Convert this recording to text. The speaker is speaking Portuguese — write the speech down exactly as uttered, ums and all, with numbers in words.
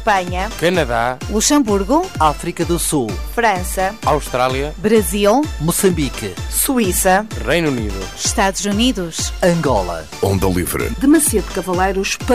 Espanha, Canadá, Luxemburgo, África do Sul, França, Austrália, Brasil, Moçambique, Suíça, Reino Unido, Estados Unidos, Angola. Onda Livre. de Macedo Cavaleiros